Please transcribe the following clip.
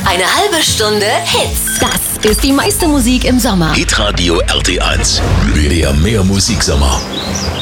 Eine halbe Stunde Hits. Das ist die meiste Musik im Sommer. Hitradio RT1. Der Mehr Musiksommer.